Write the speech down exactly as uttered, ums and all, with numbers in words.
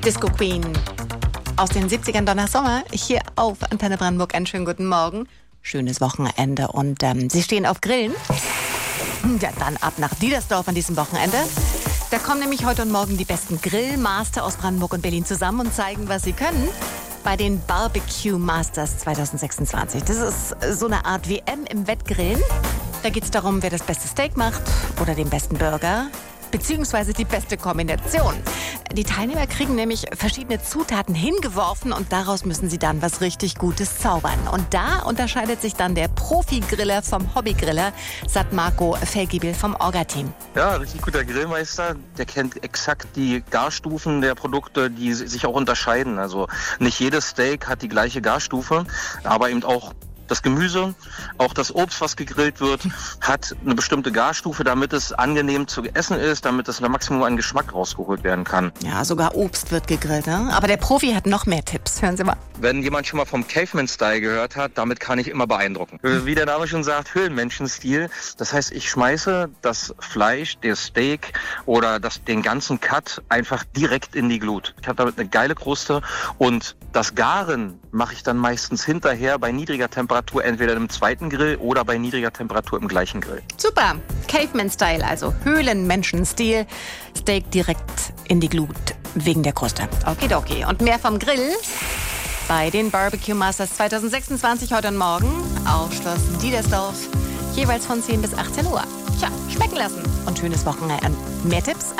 Disco Queen aus den siebzigern, Donna Summer, hier auf Antenne Brandenburg. Einen schönen guten Morgen. Schönes Wochenende und ähm, Sie stehen auf Grillen? Ja, dann ab nach Diedersdorf an diesem Wochenende. Da kommen nämlich heute und morgen die besten Grillmaster aus Brandenburg und Berlin zusammen und zeigen, was sie können. Bei den Barbecue Masters zwanzig sechsundzwanzig. Das ist so eine Art W M im Wettgrillen. Da geht es darum, wer das beste Steak macht oder den besten Burger, beziehungsweise die beste Kombination. Die Teilnehmer kriegen nämlich verschiedene Zutaten hingeworfen und daraus müssen sie dann was richtig Gutes zaubern. Und da unterscheidet sich dann der Profi-Griller vom Hobbygriller, sagt Marco Felgiebel vom Orga-Team. Ja, richtig guter Grillmeister, der kennt exakt die Garstufen der Produkte, die sich auch unterscheiden. Also nicht jedes Steak hat die gleiche Garstufe, aber eben auch das Gemüse, auch das Obst, was gegrillt wird, hat eine bestimmte Garstufe, damit es angenehm zu essen ist, damit es ein Maximum an Geschmack rausgeholt werden kann. Ja, sogar Obst wird gegrillt, ne? Aber der Profi hat noch mehr Tipps. Hören Sie mal. Wenn jemand schon mal vom Caveman-Style gehört hat, damit kann ich immer beeindrucken. Wie der Name schon sagt, Höhlenmenschen-Stil. Das heißt, ich schmeiße das Fleisch, das Steak oder das, den ganzen Cut einfach direkt in die Glut. Ich habe damit eine geile Kruste und das Garen mache ich dann meistens hinterher bei niedriger Temperatur, entweder im zweiten Grill oder bei niedriger Temperatur im gleichen Grill. Super. Caveman-Style, also Höhlenmenschen-Stil. Steak direkt in die Glut wegen der Kruste. Okidoki. Und mehr vom Grill bei den Barbecue Masters zwanzig sechsundzwanzig heute und morgen auf Schloss Diedersdorf. Jeweils von zehn bis achtzehn Uhr. Tja, schmecken lassen und schönes Wochenende. Mehr Tipps